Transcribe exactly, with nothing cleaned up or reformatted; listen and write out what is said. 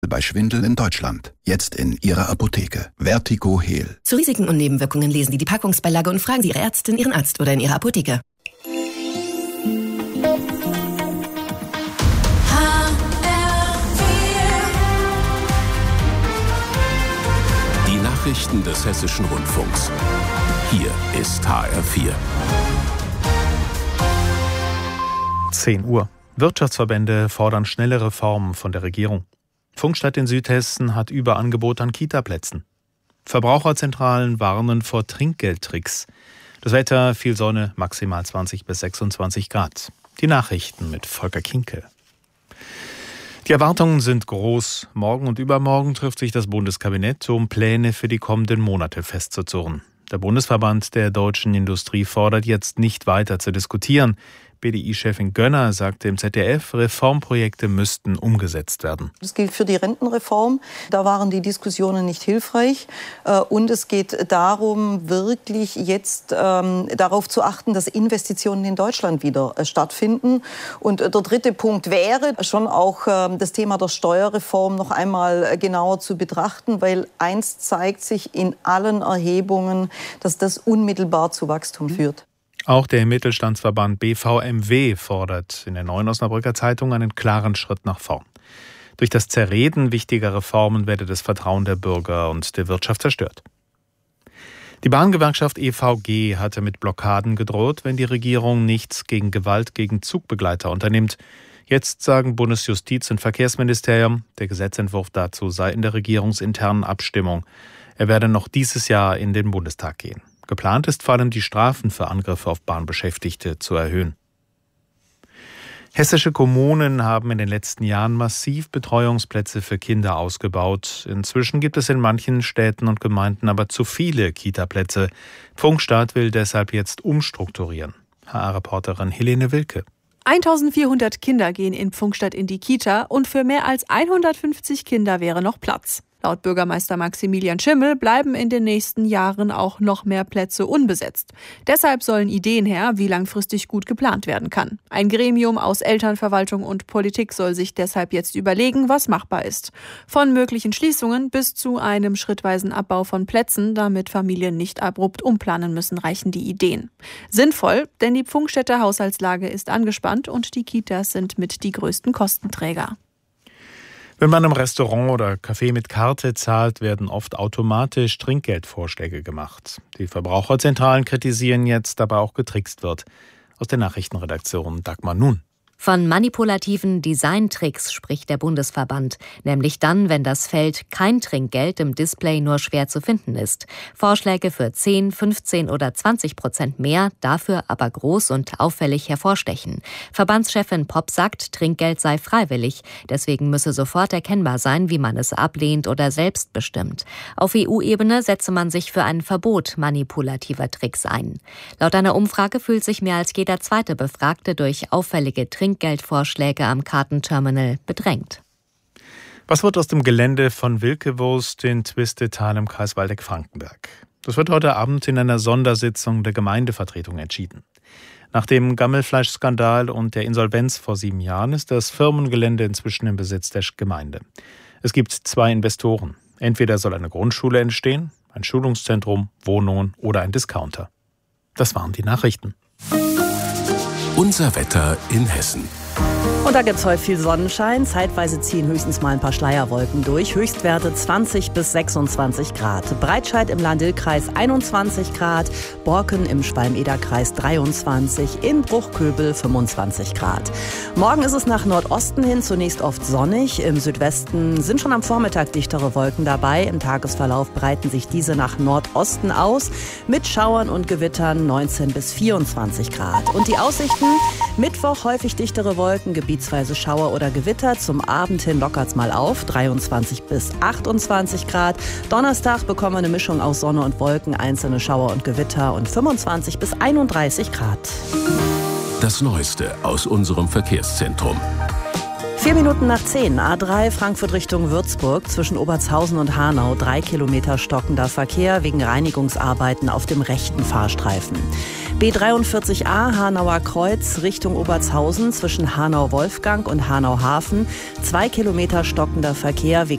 Bei Schwindel in Deutschland. Jetzt in Ihrer Apotheke. Vertigo Heal. Zu Risiken und Nebenwirkungen lesen Sie die Packungsbeilage und fragen Sie Ihre Ärztin, Ihren Arzt oder in Ihrer Apotheke. Die Nachrichten des Hessischen Rundfunks. Hier ist H R vier. zehn Uhr. Wirtschaftsverbände fordern schnelle Reformen von der Regierung. Pfungstadt in Südhessen hat Überangebot an Kitaplätzen. Verbraucherzentralen warnen vor Trinkgeldtricks. Das Wetter, viel Sonne, maximal zwanzig bis sechsundzwanzig Grad. Die Nachrichten mit Volker Kinkel. Die Erwartungen sind groß. Morgen und übermorgen trifft sich das Bundeskabinett, um Pläne für die kommenden Monate festzuzurren. Der Bundesverband der deutschen Industrie fordert jetzt nicht weiter zu diskutieren. B D I-Chefin Gönner sagte im Z D F, Reformprojekte müssten umgesetzt werden. Das gilt für die Rentenreform. Da waren die Diskussionen nicht hilfreich. Und es geht darum, wirklich jetzt ähm, darauf zu achten, dass Investitionen in Deutschland wieder äh, stattfinden. Und der dritte Punkt wäre schon auch äh, das Thema der Steuerreform noch einmal genauer zu betrachten, weil eins zeigt sich in allen Erhebungen, dass das unmittelbar zu Wachstum führt. Auch der Mittelstandsverband B V M W fordert in der Neuen Osnabrücker Zeitung einen klaren Schritt nach vorn. Durch das Zerreden wichtiger Reformen werde das Vertrauen der Bürger und der Wirtschaft zerstört. Die Bahngewerkschaft E V G hatte mit Blockaden gedroht, wenn die Regierung nichts gegen Gewalt gegen Zugbegleiter unternimmt. Jetzt sagen Bundesjustiz- und Verkehrsministerium, der Gesetzentwurf dazu sei in der regierungsinternen Abstimmung. Er werde noch dieses Jahr in den Bundestag gehen. Geplant ist vor allem, die Strafen für Angriffe auf Bahnbeschäftigte zu erhöhen. Hessische Kommunen haben in den letzten Jahren massiv Betreuungsplätze für Kinder ausgebaut. Inzwischen gibt es in manchen Städten und Gemeinden aber zu viele Kitaplätze. Pfungstadt will deshalb jetzt umstrukturieren. H R-Reporterin Helene Wilke. eintausendvierhundert Kinder gehen in Pfungstadt in die Kita und für mehr als hundertfünfzig Kinder wäre noch Platz. Laut Bürgermeister Maximilian Schimmel bleiben in den nächsten Jahren auch noch mehr Plätze unbesetzt. Deshalb sollen Ideen her, wie langfristig gut geplant werden kann. Ein Gremium aus Elternverwaltung und Politik soll sich deshalb jetzt überlegen, was machbar ist. Von möglichen Schließungen bis zu einem schrittweisen Abbau von Plätzen, damit Familien nicht abrupt umplanen müssen, reichen die Ideen. Sinnvoll, denn die Pfungstädter Haushaltslage ist angespannt und die Kitas sind mit die größten Kostenträger. Wenn man im Restaurant oder Café mit Karte zahlt, werden oft automatisch Trinkgeldvorschläge gemacht. Die Verbraucherzentralen kritisieren jetzt, dabei auch getrickst wird. Aus der Nachrichtenredaktion Dagmar Nun. Von manipulativen Designtricks spricht der Bundesverband, nämlich dann, wenn das Feld kein Trinkgeld im Display nur schwer zu finden ist. Vorschläge für zehn, fünfzehn oder zwanzig Prozent mehr, dafür aber groß und auffällig hervorstechen. Verbandschefin Popp sagt, Trinkgeld sei freiwillig, deswegen müsse sofort erkennbar sein, wie man es ablehnt oder selbst bestimmt. Auf E U-Ebene setze man sich für ein Verbot manipulativer Tricks ein. Laut einer Umfrage fühlt sich mehr als jeder zweite Befragte durch auffällige Trinkgeldvorschläge Geldvorschläge am Kartenterminal bedrängt. Was wird aus dem Gelände von Wilkewurst in Twistetal im Kreis Waldeck-Frankenberg? Das wird heute Abend in einer Sondersitzung der Gemeindevertretung entschieden. Nach dem Gammelfleischskandal und der Insolvenz vor sieben Jahren ist das Firmengelände inzwischen im Besitz der Gemeinde. Es gibt zwei Investoren. Entweder soll eine Grundschule entstehen, ein Schulungszentrum, Wohnungen oder ein Discounter. Das waren die Nachrichten. Unser Wetter in Hessen. Und da gibt es heute viel Sonnenschein. Zeitweise ziehen höchstens mal ein paar Schleierwolken durch. Höchstwerte zwanzig bis sechsundzwanzig Grad. Breitscheid im Lahn-Dill-Kreis einundzwanzig Grad. Borken im Schwalm-Eder-Kreis dreiundzwanzig. In Bruchköbel fünfundzwanzig Grad. Morgen ist es nach Nordosten hin zunächst oft sonnig. Im Südwesten sind schon am Vormittag dichtere Wolken dabei. Im Tagesverlauf breiten sich diese nach Nordosten aus. Mit Schauern und Gewittern neunzehn bis vierundzwanzig Grad. Und die Aussichten? Mittwoch häufig dichtere Wolken, gebietsweise Schauer oder Gewitter. Zum Abend hin lockert's mal auf, dreiundzwanzig bis achtundzwanzig Grad. Donnerstag bekommen wir eine Mischung aus Sonne und Wolken, einzelne Schauer und Gewitter und fünfundzwanzig bis einunddreißig Grad. Das Neueste aus unserem Verkehrszentrum. Vier Minuten nach zehn, A drei Frankfurt Richtung Würzburg, zwischen Obertshausen und Hanau, drei Kilometer stockender Verkehr wegen Reinigungsarbeiten auf dem rechten Fahrstreifen. B dreiundvierzig a Hanauer Kreuz Richtung Obertshausen, zwischen Hanau-Wolfgang und Hanau-Hafen, zwei Kilometer stockender Verkehr wegen